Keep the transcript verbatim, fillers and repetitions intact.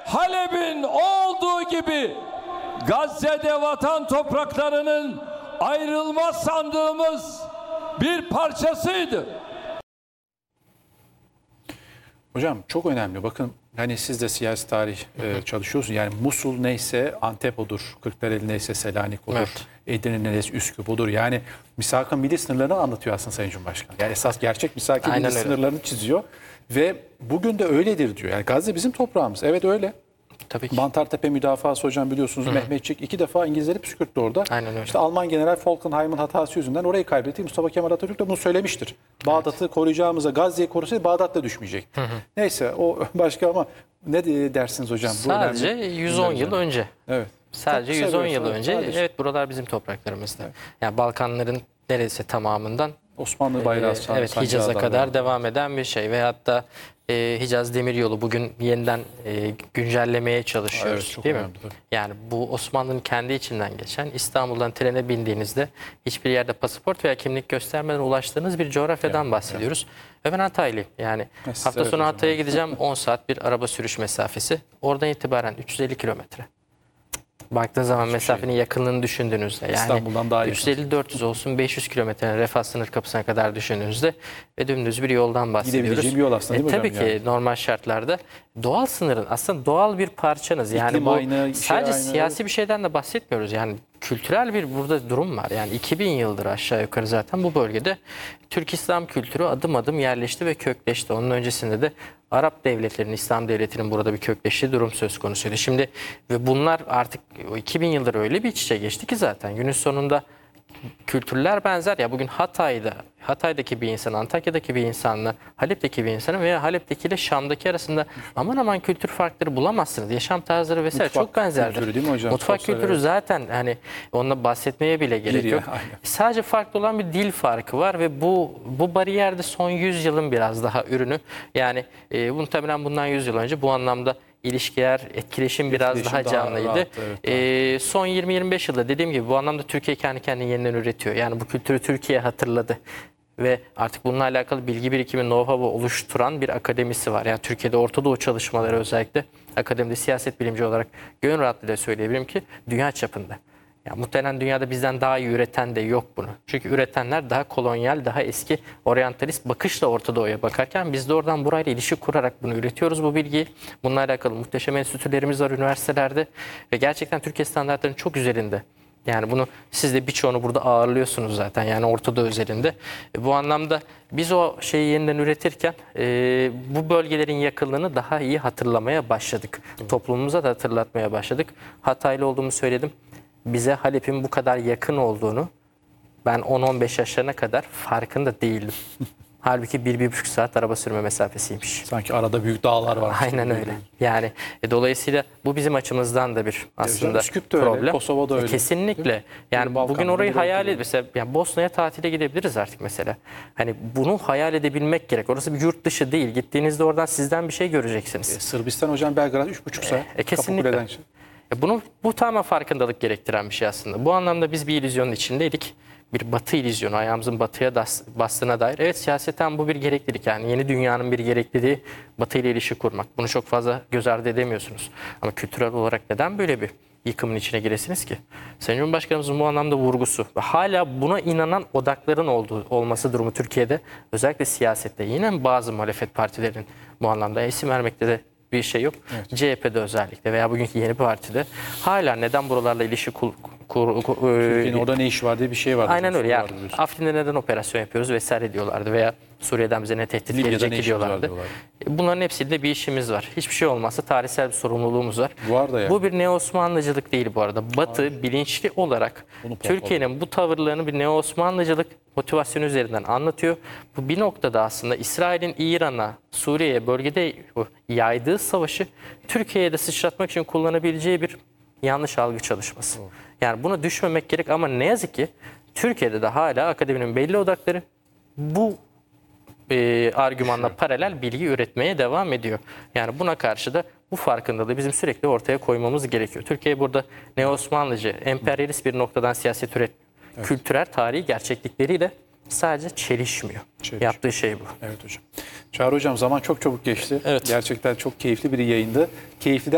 Halep'in olduğu gibi Gazze'de vatan topraklarının ayrılmaz sandığımız bir parçasıydı. Hocam çok önemli. Bakın hani siz de siyasi tarih e, çalışıyorsunuz. Yani Musul neyse Antep odur. Kırklareli neyse Selanik odur. Evet. Edirne neyse Üsküp odur. Yani misak-ı milli sınırlarını anlatıyor aslında Sayın Cumhurbaşkanı. Yani esas gerçek misak-ı milli sınırlarını çiziyor. Ve bugün de öyledir diyor. Yani Gazze bizim toprağımız. Evet öyle. Tabii ki. Mantartepe müdafası hocam biliyorsunuz. Hı. Mehmetçik iki defa İngilizleri püskürttü orada. Aynen öyle. İşte Alman General Falkenhayn'ın hatası yüzünden orayı kaybetti. Mustafa Kemal Atatürk de bunu söylemiştir. Bağdat'ı evet. koruyacağımıza Gazze'yi korusaydı Bağdat da düşmeyecekti. Hı hı. Neyse o başka ama ne dersiniz hocam? Sadece yüz on yıl önce. Evet. Sadece yüz on yıl önce. Sadece. Evet buralar bizim topraklarımızda. Evet. Yani Balkanların neredeyse tamamından Osmanlı bayrağı e, evet Hicaz'a kadar var. devam eden bir şey ve hatta e, Hicaz Demiryolu bugün yeniden e, güncellemeye çalışıyoruz, evet, değil mi? Önemli. Yani bu Osmanlı'nın kendi içinden geçen, İstanbul'dan trene bindiğinizde hiçbir yerde pasaport veya kimlik göstermeden ulaştığınız bir coğrafyadan yani, bahsediyoruz. Evet. Ve ben Hataylıyım. Yani evet, hafta sonu evet, Hatay'a gideceğim, on saat bir araba sürüş mesafesi. Oradan itibaren üç yüz elli kilometre. Baktığın zaman hiçbir mesafenin şey. yakınlığını düşündüğünüzde yani İstanbul'dan daha üç yüz elli dört yüz olsun beş yüz kilometrenin Refah sınır kapısına kadar düşündüğünüzde ve dümdüz bir yoldan bahsediyoruz. Gidebileceğim bir yol aslında değil mi e, hocam? Tabii ki yani. normal şartlarda doğal sınırın aslında doğal bir parçanız. Yani İklim bu aynı, sadece şey siyasi aynı. bir şeyden de bahsetmiyoruz. Yani kültürel bir burada durum var. Yani iki bin yıldır aşağı yukarı zaten bu bölgede Türk İslam kültürü adım adım yerleşti ve kökleşti. Onun öncesinde de Arap devletlerinin, İslam devletinin burada bir kökleştiği durum söz konusuydu. Şimdi ve bunlar artık iki bin yıldır öyle bir iç içe geçti ki zaten günün sonunda kültürler benzer. Ya bugün Hatay'da, Hatay'daki bir insan, Antakya'daki bir insanla Halep'teki bir insanın veya Halep'teki ile Şam'daki arasında aman aman kültür farkları bulamazsınız. Yaşam tarzları vesaire mutfak çok benzerdir. Kültürü değil mi hocam? Mutfak Sosyal kültürü evet. zaten hani onunla bahsetmeye bile gerek yok. Ya, sadece farklı olan bir dil farkı var ve bu bu bariyer de son yüz yılın biraz daha ürünü. Yani e, muhtemelen bundan yüz yıl önce bu anlamda İlişkiler, etkileşim biraz etkileşim daha canlıydı. Daha rahat, evet, ee, son yirmi yirmi beş yılda dediğim gibi bu anlamda Türkiye kendi kendini yeniden üretiyor. Yani bu kültürü Türkiye hatırladı. Ve artık bununla alakalı bilgi birikimi, know-how'u oluşturan bir akademisi var. Yani Türkiye'de Orta Doğu çalışmaları özellikle akademide siyaset bilimci olarak gönül rahatlığıyla söyleyebilirim ki dünya çapında. Yani muhtemelen dünyada bizden daha iyi üreten de yok bunu. Çünkü üretenler daha kolonyal, daha eski oryantalist bakışla Orta Doğu'ya bakarken biz de oradan burayla ilişki kurarak bunu üretiyoruz bu bilgiyi. Bununla alakalı muhteşem enstitülerimiz var üniversitelerde ve gerçekten Türkiye standartlarının çok üzerinde. Yani bunu siz de birçoğunu burada ağırlıyorsunuz zaten yani Orta Doğu özelinde. E, bu anlamda biz o şeyi yeniden üretirken e, bu bölgelerin yakınlığını daha iyi hatırlamaya başladık. Toplumumuza da hatırlatmaya başladık. Hataylı olduğumu söyledim. Bize Halep'in bu kadar yakın olduğunu ben on on beş yaşlarına kadar farkında değildim. Halbuki bir bir buçuk saat araba sürme mesafesiymiş. Sanki arada büyük dağlar var. Aynen öyle. Yani e, dolayısıyla bu bizim açımızdan da bir aslında Üsküp de problem. Öyle, Kosova'da öyle. E, kesinlikle. Yani Balkan, bugün orayı hayal et mesela yani Bosna'ya tatile gidebiliriz artık mesela. Hani bunu hayal edebilmek gerek. Orası bir yurt dışı değil. Gittiğinizde oradan sizden bir şey göreceksiniz. E, Sırbistan hocam Belgrad üç buçuk saat. E, kesinlikle. Bunu, bu tamamen farkındalık gerektiren bir şey aslında. Bu anlamda biz bir illüzyonun içindeydik. Bir batı illüzyonu, ayağımızın batıya bastığına dair. Evet siyaseten bu bir gereklilik. Yani yeni dünyanın bir gerekliliği batı ile ilişki kurmak. Bunu çok fazla göz ardı edemiyorsunuz. Ama kültürel olarak neden böyle bir yıkımın içine giresiniz ki? Sayın Cumhurbaşkanımızın bu anlamda vurgusu ve hala buna inanan odakların olduğu, olması durumu Türkiye'de özellikle siyasette yine bazı muhalefet partilerinin bu anlamda isim vermekte de bir şey yok. Evet. C H P'de özellikle veya bugünkü yeni partide hala neden buralarla ilişki kur, kur, kur, Türkiye'nin orada ne işi var diye bir şey vardı. Aynen öyle. Ya, Afrin'de neden operasyon yapıyoruz vesaire diyorlardı veya Suriye'den bize ne tehdit Libya'da gelecek ne diyorlardı. Bunların hepsinde bir işimiz var. Hiçbir şey olmazsa tarihsel bir sorumluluğumuz var. Bu, yani. bu bir Neo-Osmanlıcılık değil bu arada. Batı Hayır. bilinçli olarak Türkiye'nin bu tavırlarını bir Neo-Osmanlıcılık motivasyonu üzerinden anlatıyor. Bu bir noktada aslında İsrail'in İran'a, Suriye'ye bölgede yaydığı savaşı Türkiye'ye de sıçratmak için kullanabileceği bir yanlış algı çalışması. Oh. Yani buna düşmemek gerek ama ne yazık ki Türkiye'de de hala akademinin belli odakları bu e, argümanla paralel bilgi üretmeye devam ediyor. Yani buna karşı da bu farkındalığı bizim sürekli ortaya koymamız gerekiyor. Türkiye burada Neo-Osmanlıcı, emperyalist bir noktadan siyaset üretmiyor. Evet. Kültürel, tarihi gerçeklikleriyle sadece çelişmiyor. Çeliş. Yaptığı şey bu. Evet hocam. Çağrı hocam zaman çok çabuk geçti. Evet. Gerçekten çok keyifli bir yayındı. Keyifli de